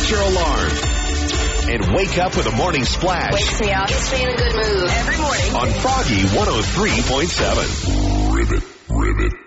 set your alarm. And wake up with a morning splash. Wakes me up. Gets me in a good mood. Every morning. On Froggy 103.7. Ribbit.